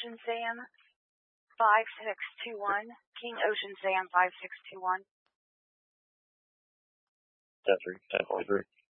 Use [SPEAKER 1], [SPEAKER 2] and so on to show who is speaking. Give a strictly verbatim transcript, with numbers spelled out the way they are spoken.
[SPEAKER 1] Ocean Sam five six two one. King Ocean Sam five six two one.
[SPEAKER 2] ten three, ten forty-three.